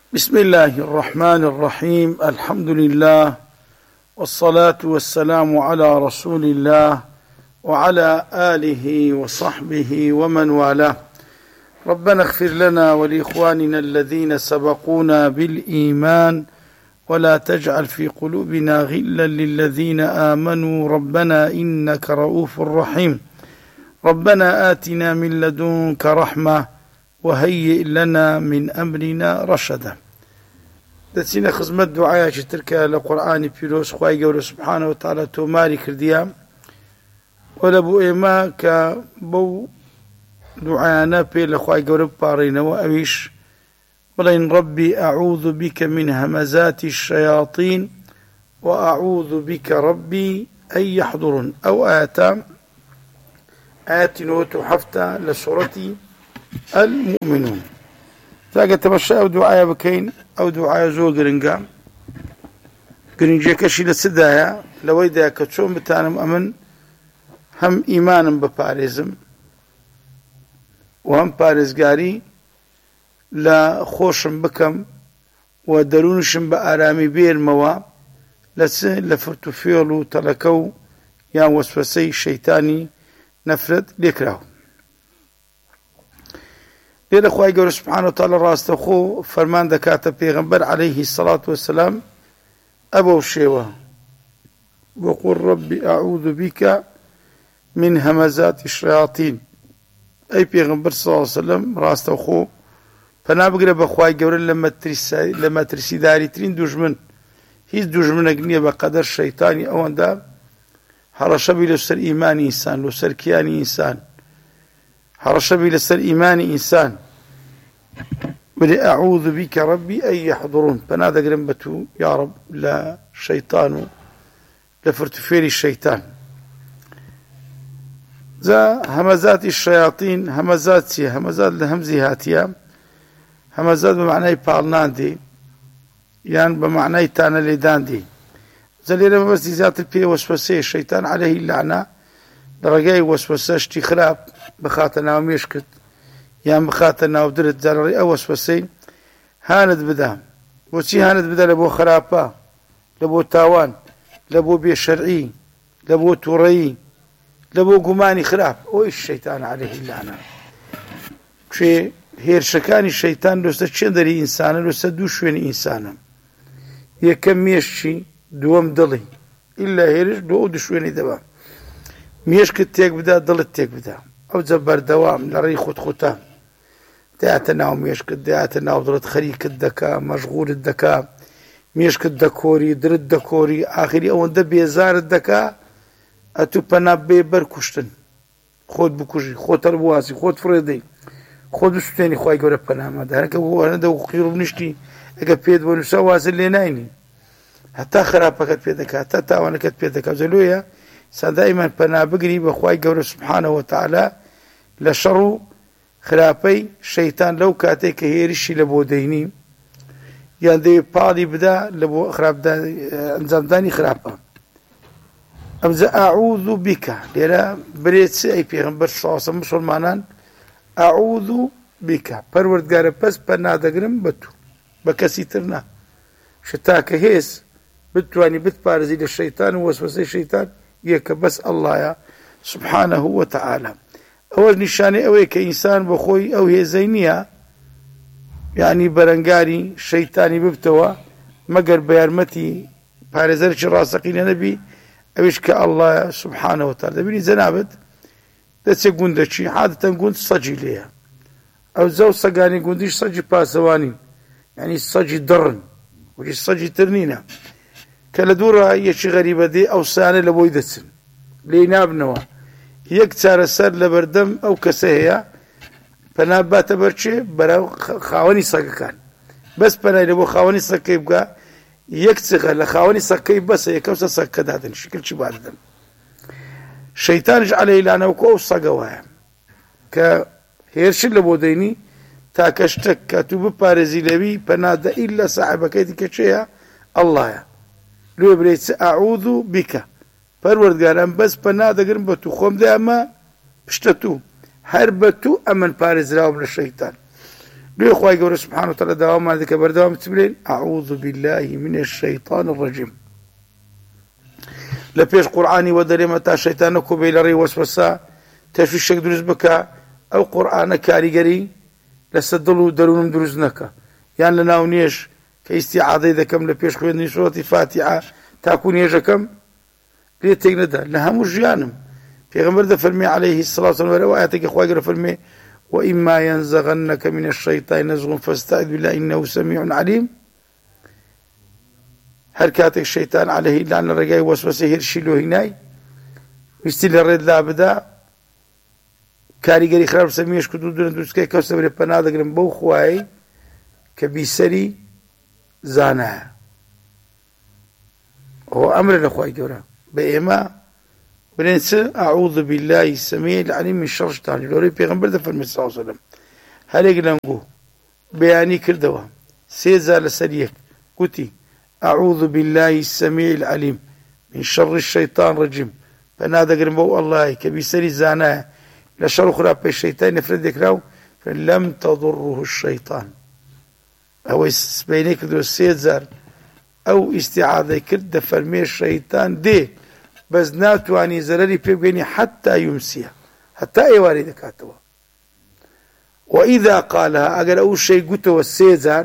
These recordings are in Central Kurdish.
بسم الله الرحمن الرحيم. الحمد لله والصلاة والسلام على رسول الله وعلى آله وصحبه ومن والاه. ربنا اغفر لنا ولإخواننا الذين سبقونا بالإيمان ولا تجعل في قلوبنا غلا للذين آمنوا ربنا إنك رؤوف رحيم. ربنا آتنا من لدنك رحمة وهيئ لنا من أمرنا رشدا. دەچینە خزمەت دوعایەکی ترکە لە قورئانی پیرۆز خوای گەورە سبحانه وتعالى تۆماری کردیە و لە بۆ ئێمە کە بەو دوعایانە پێ لە خوای گەورە بپاڕینەوە ئەویش بڵێن ربي أعوذ بك من همزات الشياطين وأعوذ بك ربي أن يحضرون. أو آيات نوت حفتة لسورة المؤمنون. تاقە تەمەشا ئەو دوعایە بکەین. ئەو دوعایە زۆر گرنگە، گرنگیەکەشی لە چدایە؟ لەوەیدایە کە چۆن بتانم ئەمن هەم ئیمانم بپارێزم و هەم پارێزگاری لە خۆشم بکەم و دەروونشم بە ئارامی بێرمەوە لە فرتوفێڵ و تەڵەکە و یان وەسوەسەی شەیتانی نەفرەت لێکراوە. لێرە خوای گەورە سبحانه وتعالى ڕاستەوخۆ فەرمان دەکاتە پێغەمبەر عەلەیهی السەڵات وەسەلام ئەبەو شێوە وەقول ربي أعوذ بك من همزات الشياطين. ئەی پێغەمبەر صلی الله علیه وسلم ڕاستەوخۆ پەنا بگرە بە خوای گەورە لە مەترسیداریترین دوژمن. هیچ دوژمنێک نییە بەقەدەر شەیتانی ئەوەندە هەڕەشەبی لەسەر ئیمانی ئینسان، لەسەر کیانی ئینسان، هەڕەشەبی لەسەر ئیمانی ئینسان. بڵێ ئەعوذ بك ربي أن يحضرون، پەنا دەگرم بە تو یا رب لە شەیتان و لە فرتوفێری شەیتان. جا هەمەزاتی الشەیاطین، هەمەزات چییە؟ هەمەزات لە هەمزی هاتیە. هەمەزات بە معنای پاڵنان دێ یان بە معنای تانە لێدان دێ. جا لێرە مەبەستی زیاتر پێ وەسوەسەیە. شەیتان عەلەیهی لەعنە لە ڕێگای وەسوەسە شتی خراپ بخاتە ناو مێشکت یان بخاتە ناو درت، جا لە ڕێی ئەو وەسوەسەی هانت بدە. بۆچی هانت بدە؟ لە بۆ خراپە، لە بۆ تاوان، لە بۆ بێشەرعی، لە بۆ تووڕەیی، لە بۆ گومانی خراپ. ئەوی شەیتان عەلەیهی لەعنە. کوێ هێرشەکانی شەیتان لەسەر چێندەری ئینسانە، لەسەر دوو شوێنی ئینسانە. یەکەم مێشکی، دووەم دڵی. ئیلا هێرش دوو دوو شوێنی دەبا. مێشکت تێک بدە، دڵت تێک بدە. ئەو جە بەردەوام لە ڕێی خودخوتە دەیاتە ناو مێشکت، دەیاتە ناو دڵت، خەریکت دەکا، مەشغوڵت دەکا، مێشکت دەکۆری، درت دەکۆری، ئاخری ئەوەندە بێزارت دەکا ئەتوو پەنا بێ بەرکوشتن، خۆت بکوژی، خۆت هەڵبواسی، خۆت فڕێدەی، خۆت بسووتێنی خوای گەورە پەنامەدا. هەرکە هەندە قیر و نیشتی ئەگە پێت بۆ نووسا وازت لێ ناینی، هەتا خراپەکەت پێ دەکات، هەتا تاوانەکەت پێ دەکات. جەلۆیە سادایمان پەنا بگری بە خوای گەورە سبحانه وتعالى لە شەڕ و خراپەی شەیتان لەو کاتێک کە هێرشی لە بۆ دەینی یان دەوێت پاڵی بدا لە بۆ ئەنجامدانی خراپە. ئەمجا ئەعوذ بك لێرە برێت ئەی پێغەمبەر صلی الله علیه وسلم مسلمانان ئەعوذ بك پەروەردگارە پەس پەنا دەگرم بە تو، بە کەسی تر نا. شتاکە هێز بتوانی بتپارێزی لە شەیتان و وەسوەسەی شەیتان یەکە بەس ئەڵڵایە سبحانه وتعالى. ئەوەش نیشانەی ئەوەیە کە ئینسان بە خۆی ئەو هێزەی نییە یعنی بەرەنگاری شەیتانی ببتەوە مەگەر بە یارمەتی پارێزەرێکی ڕاستەقینە نەبی، ئەویش کە ئەڵڵایە سبحانه وتعالى. دەبینی جەنابەت دەچێت گوندەچی عادەتەن گوند سەجی لێیە. ئەو زەو سەگانی گوندیش سەجی پاسەوانین، یعنی سەجی دڕن، وەکی سەجی تر نینە کە لە دووڕە یەکی غەریبە دێ ئەو سانە لە بۆی دەچن لێی نابنەوە. یەک چارەسەر لە بەردەم ئەو کەسە هەیە، پەنا باتە بەرچێ بەراو خاوەنی سەگەکان. بەس پەنای لە بۆ خاوەنی سەگەکەی بگا، یەک چغە لە خاوەنی سەگەکەی بەسە یەکەوسە سەگەکە دادن شکل چی بادەدەن. شەیتانش عەلەیهی لەعنە وەکو ئەو سەگە وایە کە هێرشت لە بۆ دەینی تاکە شتێک کە تو بپارێزی لەوی پەنا دە ئیلا ساحیبەکەیتی کە چێیە؟ ئەڵڵایە. لێ برێت ئەعوذ بك پەروەردگارم بەس پەنا دەگرم بە تو، خۆم دەیامە پشتە تو، هەر بە تو ئەمن پارێزراوم لە شەیتان. ليه خواهي قول سبحانه وتعالى دوام هذا كبر دوام تبلين أعوذ بالله من الشيطان الرجيم لبيش قرآني ودريمة شيطانك بيلري وسوسا تشويشك دروز بك أو قرآن كاريجري لسدلوا درون دروزنك يعني لنا ونيش كاستعاذة ذكم لبيش خويني سورة فاتحة تكون يجكم ليه تجنده لها مجيانم في غمر فرمي عليه الصلاة والسلام ورواياتك إخوة فرمي وإما ينزغنك من الشيطان نزغ فاستعذ بالله إنه سميع عليم هركاتك الشيطان عليه لأن الرجاء وسوسه يرشيله هناي ويستيل الرد لا بدا كاريجري خراب سميش كدودنا دوسكي كوسبر بنادق لمبو خواي كبيسري زانا هو أمر الأخوة جورا بإما بننسى أعوذ بالله السميع العليم من شر الشيطان لوري بيغمبر ده فرمي صلى الله عليه وسلم هل يقلنقو بياني كردوا سيزا لسريك قتي أعوذ بالله السميع العليم من شر الشيطان الرجيم فنادى قرمو الله كبيسري زانا لشر خراب الشيطان يفردك له فلم تضره الشيطان أو بينك دو سيزار أو استعاذة كرد فرمي الشيطان دي بس ناتواني زرري بيبقيني حتى يمسي حتى ايواري دكاتوا وإذا قالها أقل أول شيء قلت والسيزار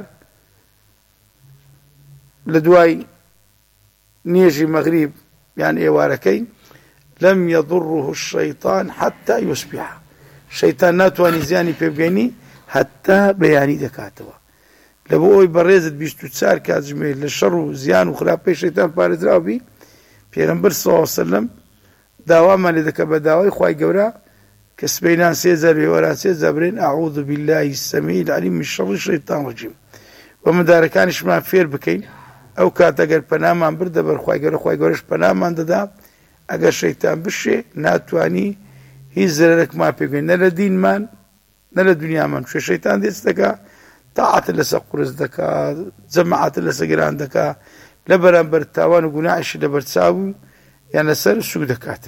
لدواي نيجي مغرب يعني ايواركين لم يضره الشيطان حتى يصبح الشيطان ناتواني زياني بيبقيني حتى بياني دكاتوا لبقوي بريزت بيشتو تسار كازميل للشر زيان وخلافي الشيطان بارز رابي پیغمبر صلى الله عليه وسلم داوا ما لذك بداوي خواهي قورا كسبينان سيزر بيورا سيزر برين أعوذ بالله السميع العليم من شر الشيطان الرجيم ومداركانش ما فير بكين أو كات أقر پنامان برده بر خواهي قورش پنامان دادا أقر شيطان بشه ناتواني هي زررك ما بيقين نلا دين مان نلا دنيا مان شو الشيطان ديس دكا طاعة لسا قرز دكا زمعات لسا قران دكا لبران برتاوان وقناعش لبرتساوي يعني سر السوق دكاتن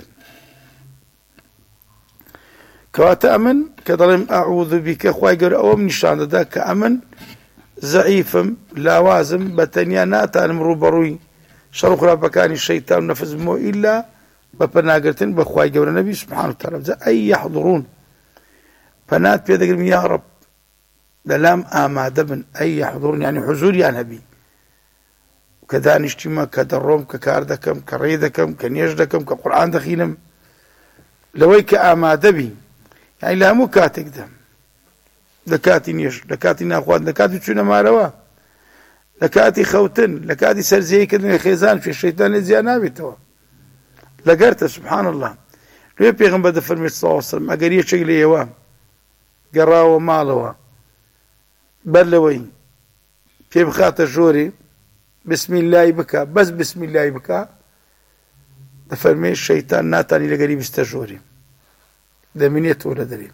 كواتا أمن كظلم أعوذ بك خواهي أو من نشان دا كأمن ضعيفم لاوازم بتنيا ناتا مروبروي شرخ رابكاني الشيطان نفذ مو إلا ببناقرتن بخواهي قبر النبي سبحانه وتعالى أي يحضرون فنات بيدك يا رب للام آماد من أي يحضرون يعني حضور يا نبي كذا نجتمع كدروم ككاردكم كريدكم كنيجدكم كقرآن دخينم لويك آماد بي يعني لا مو كاتك دم لكاتي نيش لكاتي ناخوان لكاتي تشونا ما روا لكاتي خوتن لكاتي سرزي كدن خيزان في الشيطان الزيانا بيتوا لقرت سبحان الله ليه بيغمبر ده فرمي صلى الله عليه وسلم أقريه شكل يوام قراوة مالوا بلوي في بخات الجوري بسم الله بكى بس بسم الله بكى ده فرمي الشيطان ناتاني لقريب استجوري ده من يتولى دريم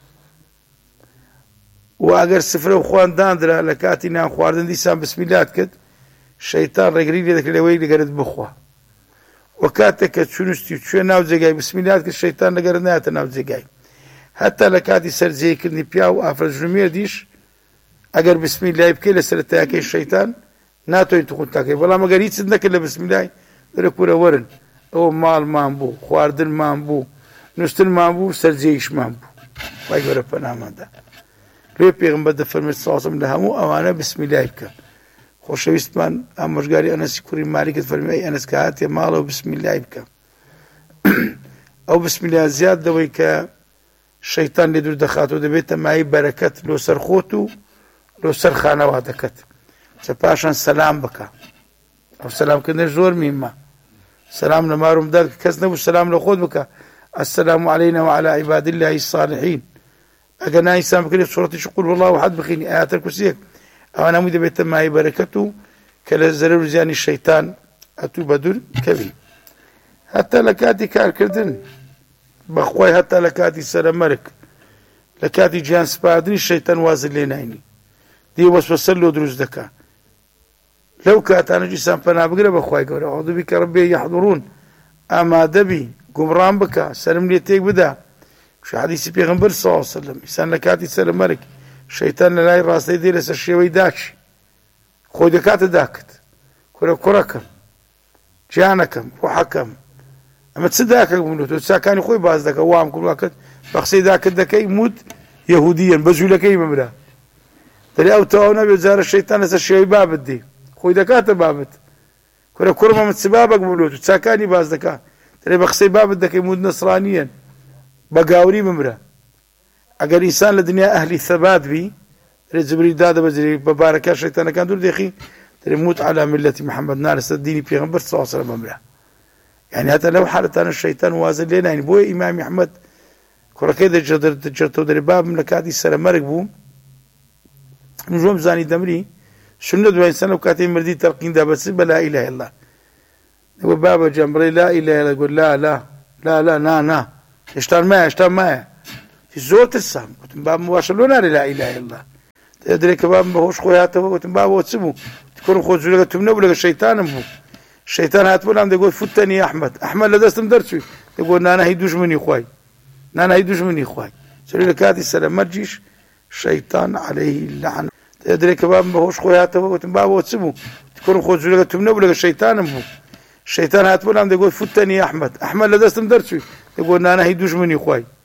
واگر سفره وخوان داندرا لكاتي نام خواردن ديسان بسم الله كد الشيطان رقريب يدك لوي لقرد بخواه وكاتك تشونستي تشو ناو زيقاي بسم الله كد الشيطان لقرد ناتا ناو زيقاي حتى لكاتي سر زي كدني بياو افرج رمير ديش اگر بسم الله بكي لسرتاكي الشيطان ناتو انتو كنت تاكي والله ما قريت سدنك الا بسم الله دركورا ورن او مال مامبو خواردن مامبو نستن مامبو سر زيش مامبو واي قرب فنامان ده ليه پیغمبر ده فرمید صلی الله علیه و سلم همو اوانه بسم الله بکن خوشویست من امرجگاری انس کوری مالک فرمید ای انس که هاتی مال و بسم الله بکن او بسم الله زیاد دوی که شیطان لیدور دخاتو ده بیت مای برکت لو سر خوتو لو سر خانوادکت سپاشن سلام بکن او سلام کنه زور میما سلام نمارم داد کس نبو سلام لخود بکن السلام علينا وعلى عباد الله الصالحين أجنا إنسان بكرة سورة شقول والله وحد بخيني آيات الكرسي أنا مودي بيت معي بركته كلا زرر زيان الشيطان أتو بدر كبي حتى لكاتي كار كردن بخواي حتى لكاتي سلامرك لكاتي جان سبادني الشيطان وازل لينايني دي وسوسه له دروز دكا لو كانت أنا جسام فنا بقرا بخواي قول أعوذ بك ربي يحضرون أما دبي قمران بكا سلم لي تيك بدا شو حديث بيغمبر صلى الله عليه وسلم إنسان لكاتي سلام ملك شەیتان لە لای ڕاستەی دێ لەسەر شێوەی داچی خۆی دەکاتە داکت کورە کوڕەکەم گیانەکەم ڕوحەکەم ئەمە چ داکە بوون تۆ چاکانی خۆی باز دەکە وام کوڕەکەت بە قسەی داکت دەکەی موت یەهودیەن بە جوولەکەی بمرە دەری ئەو تەواو نەبێت جارە شەیتان لەسەر شێوەی بابت دێ خۆی دەکاتە بابت کورە کوڕم ئەمە چ بابەک بوون تۆ چاکانی باز دەکا دەری بە قسەی بابت دەکەی موت نەسڕانیەن بە گاوری بمرە ئەگەر ئینسان لە دنیا ئەهلی ثەبات بی دەری جبری دادەبەجێ بە بارەکە شەیتانەکان دوور دێخی دەری موت عەلا میلەتی محەممەد نارەسەر دینی پێغەمبەر صلی الله علیه وسلم بمرە يعني هەتا لەو حالەتانە شەیتان وازە لێ ناین بۆیە ئیمامی ئەحمەد کوڕەکەی دەجێتەوە دەری بابم لە کاتی سەرمەرگ بوو ژۆم زانی دەمری سنە دوای سەنە و کاتەی مردی تەلقیندا بەچ بە لا ئیلاهە ئیللا دەگوت بابە گیان بڵێ لا ئیلاهە ئیللا گوت لا نا هێشتان مایە زۆر ترسام گوتم بابم واشە لۆ نارێ لا ئیلاهە ئیللا دەرێ کە بابم بەهۆش خۆی هاتەوە گوتم بابەوە چ بوو کوڕم خۆ جوولەکە توم نەبوو لەگە شەیتانم بوو شەیتان هاتبوو لام دەگوت فوتەنی ئەحمەد لە دەستم دەرچووی دەگوت نانە هی دوژمنی خوای سەری لە کاتی سەرمەرجیش شەیتان عەلەیهی اللەعن دەرێ کە بابم بەهۆش خۆی هاتەوە گوتم بابەوە چ بوو کوڕم خۆ جوولەکە توم نەبوو لەگە شەیتانم بوو شەیتان هاتبوو لام دەگوت فوتەنی ئەحمەد لە دەستم دەرچووی دەگوت نانە هی دوژمنی خوای